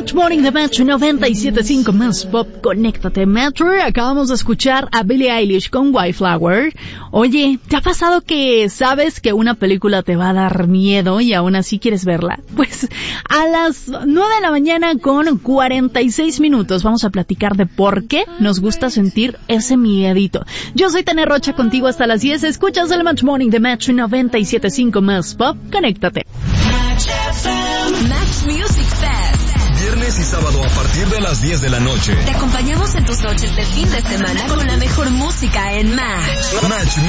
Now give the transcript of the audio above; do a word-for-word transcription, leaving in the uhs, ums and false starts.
Match Morning de Match noventa y siete punto cinco más Pop. Conéctate, Metro. Acabamos de escuchar a Billie Eilish con Wildflower. Oye, ¿te ha pasado que sabes que una película te va a dar miedo y aún así quieres verla? Pues a las nueve de la mañana con cuarenta y seis minutos vamos a platicar de por qué nos gusta sentir ese miedito. Yo soy Tania Rocha, contigo hasta las diez. Escuchas el Match Morning de Match noventa y siete punto cinco más Pop. Conéctate. Match Music Fest. Viernes y sábado a partir de las diez de la noche. Te acompañamos en tus noches de fin de semana con la mejor música en Match. Match